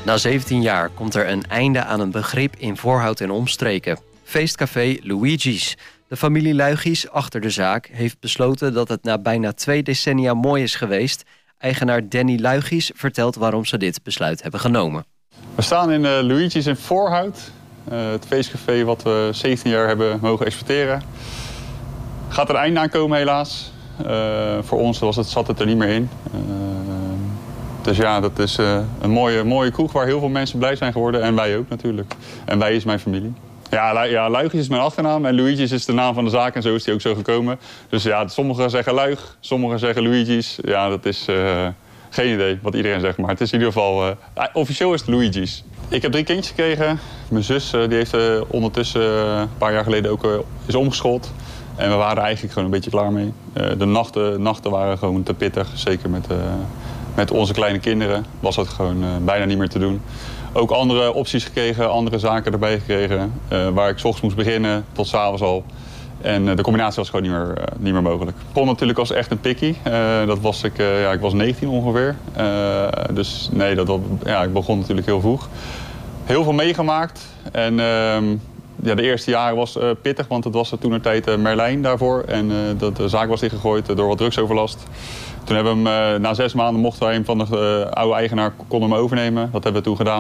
Na 17 jaar komt er een einde aan een begrip in Voorhout en omstreken. Feestcafé Luigi's. De familie Luigi's achter de zaak heeft besloten dat het na bijna 2 decennia mooi is geweest. Eigenaar Danny Luigi's vertelt waarom ze dit besluit hebben genomen. We staan in Luigi's in Voorhout. Het feestcafé wat we 17 jaar hebben mogen exporteren. Gaat er een einde aan komen helaas. Voor ons zat het er niet meer in. Dus ja, dat is een mooie kroeg waar heel veel mensen blij zijn geworden. En wij ook natuurlijk. En wij is mijn familie. Ja, Luigi's is mijn achternaam en Luigi's is de naam van de zaak en zo is die ook zo gekomen. Dus ja, sommigen zeggen Luig, sommigen zeggen Luigi's. Ja, dat is geen idee wat iedereen zegt, maar het is in ieder geval... officieel is het Luigi's. Ik heb 3 kindjes gekregen. Mijn zus die heeft ondertussen een paar jaar geleden ook is omgeschoold. En we waren eigenlijk gewoon een beetje klaar mee. De nachten waren gewoon te pittig, zeker met onze kleine kinderen was dat gewoon bijna niet meer te doen. Ook andere opties gekregen, andere zaken erbij gekregen. Waar ik 's ochtends moest beginnen tot 's avonds al. En de combinatie was gewoon niet meer mogelijk. Ik begon natuurlijk als echt een pikkie. Ik was 19 ongeveer. Dus nee, ik begon natuurlijk heel vroeg. Heel veel meegemaakt. En de eerste jaren was pittig, want het was toentertijd Merlijn daarvoor. En de zaak was dichtgegooid door wat drugsoverlast. Toen hebben we hem, na 6 maanden mochten wij hem van de oude eigenaar kon hem overnemen. Dat hebben we toen gedaan.